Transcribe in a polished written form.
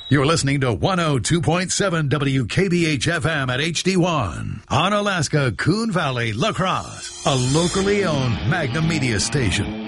You're listening to 102.7 WKBH-FM at HD1 on Alaska Coon Valley, La Crosse, a locally owned Magnum Media station.